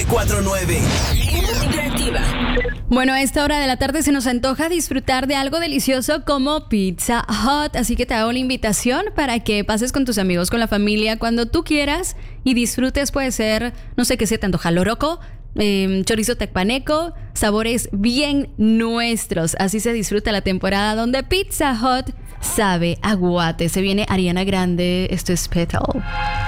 94.9. Interactiva. Bueno, a esta hora de la tarde se nos antoja disfrutar de algo delicioso como Pizza Hut, así que te hago la invitación para que pases con tus amigos, con la familia, cuando tú quieras y disfrutes. Puede ser, no sé qué se te antoja, loroco, chorizo tecpaneco, sabores bien nuestros. Así se disfruta la temporada donde Pizza Hut sabe a guate. Se viene Ariana Grande, esto es Petal.